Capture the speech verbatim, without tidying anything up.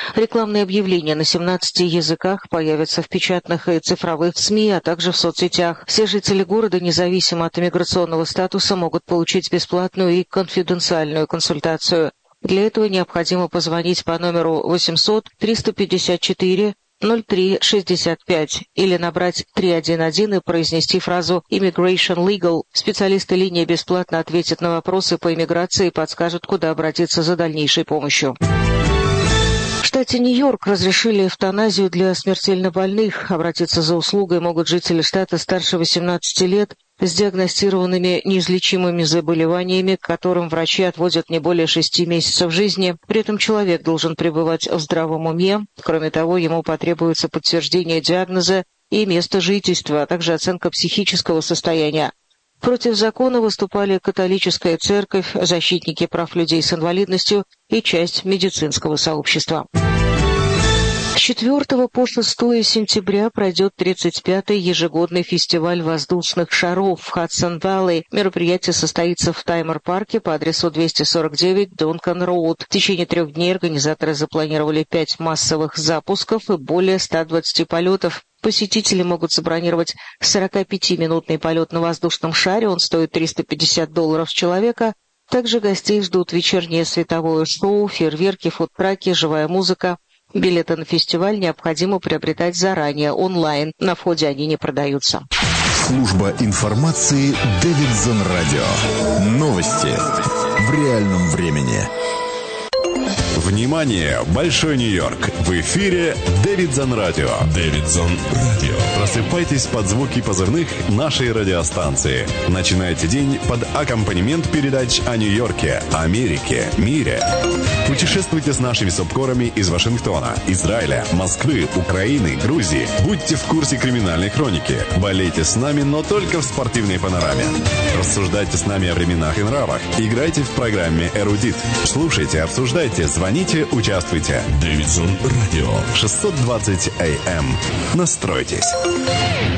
Рекламные объявления на семнадцати языках появятся в печатных и цифровых СМИ, а также в соцсетях. Все жители города, независимо от иммиграционного статуса, могут получить бесплатную и конфиденциальную консультацию. Для этого необходимо позвонить по номеру восемьсот триста пятьдесят четыре ноль три шестьдесят пять или набрать три один один и произнести фразу «Immigration Legal». Специалисты линии бесплатно ответят на вопросы по иммиграции и подскажут, куда обратиться за дальнейшей помощью. В штате Нью-Йорк разрешили эвтаназию для смертельно больных. Обратиться за услугой могут жители штата старше восемнадцати лет с диагностированными неизлечимыми заболеваниями, к которым врачи отводят не более шести месяцев жизни. При этом человек должен пребывать в здравом уме. Кроме того, ему потребуется подтверждение диагноза и места жительства, а также оценка психического состояния. Против закона выступали католическая церковь, защитники прав людей с инвалидностью и часть медицинского сообщества. С четвёртого по шестое сентября пройдет тридцать пятый ежегодный фестиваль воздушных шаров в Хадсон-Валли. Мероприятие состоится в Таймер-парке по адресу двести сорок девять Дункан-Роуд. В течение трех дней организаторы запланировали пять массовых запусков и более ста двадцати полетов. Посетители могут забронировать сорокапятиминутный полет на воздушном шаре, он стоит триста пятьдесят долларов с человека. Также гостей ждут вечернее световое шоу, фейерверки, фудтраки, живая музыка. Билеты на фестиваль необходимо приобретать заранее, онлайн. На входе они не продаются. Служба информации Дэвидсон Радио. Новости в реальном времени. Внимание! Большой Нью-Йорк! В эфире Дэвидсон Радио. Дэвидсон Радио. Просыпайтесь под звуки позывных нашей радиостанции. Начинайте день под аккомпанемент передач о Нью-Йорке, Америке, мире. Путешествуйте с нашими субкорами из Вашингтона, Израиля, Москвы, Украины, Грузии. Будьте в курсе криминальной хроники. Болейте с нами, но только в спортивной панораме. Рассуждайте с нами о временах и нравах. Играйте в программе «Эрудит». Слушайте, обсуждайте, звоните, участвуйте. Дэвидсон Радио. шестьсот двадцать эй эм. Настройтесь.